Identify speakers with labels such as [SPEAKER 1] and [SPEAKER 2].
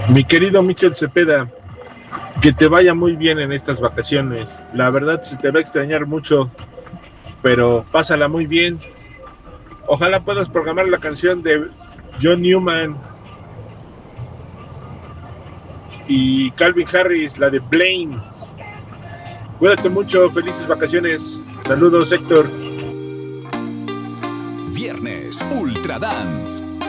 [SPEAKER 1] Mi querido Michel Cepeda, que te vaya muy bien en estas vacaciones. La verdad se te va a extrañar mucho, pero pásala muy bien. Ojalá puedas programar la canción de John Newman y Calvin Harris, la de Blame. Cuídate mucho, felices vacaciones. Saludos, Héctor.
[SPEAKER 2] Viernes Ultra Dance.